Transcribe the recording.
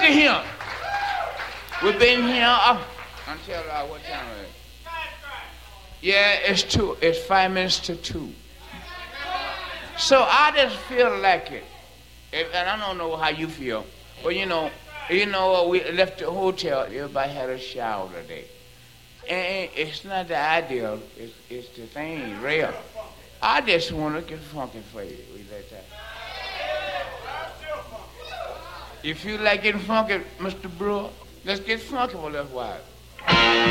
here. We've been here until what time is it? Yeah, it's 2. It's 5 minutes to 2. So I just feel like it. And I don't know how you feel, but you know, we left the hotel. Everybody had a shower today, and it's not the ideal. It's the thing real. I just want to get funky for you. We let that. You feel like getting funky, Mr. Brewer? Let's get funky for a little while.